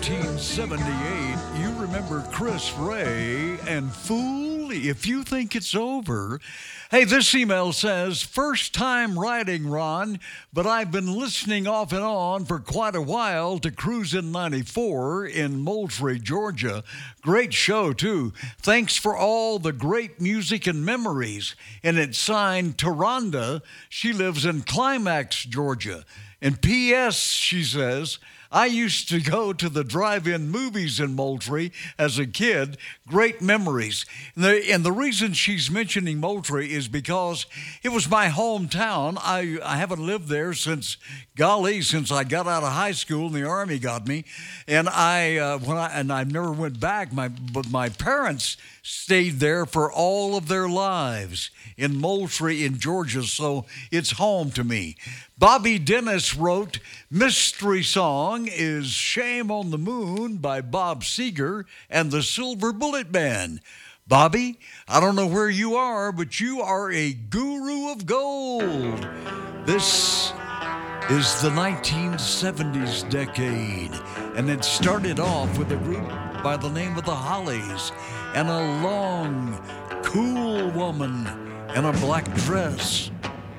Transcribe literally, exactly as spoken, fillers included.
nineteen seventy-eight, you remember Chris Ray and Fool If You Think It's Over. Hey, this email says, first time writing, Ron, but I've been listening off and on for quite a while to Cruisin' ninety-four in Moultrie, Georgia. Great show, too. Thanks for all the great music and memories. And it's signed Taronda. She lives in Climax, Georgia. And P S, she says, I used to go to the drive-in movies in Moultrie as a kid. Great memories. And the, and the reason she's mentioning Moultrie is because it was my hometown. I, I haven't lived there since, golly, since I got out of high school and the Army got me. And I, uh, when I and I never went back. My but my parents stayed there for all of their lives in Moultrie in Georgia, so it's home to me. Bobby Dennis wrote, Mystery Song is Shame on the Moon by Bob Seger and the Silver Bullet Band. Bobby, I don't know where you are, but you are a guru of gold. This is the nineteen seventies decade, and it started off with a group by the name of the Hollies and a long, cool woman in a black dress.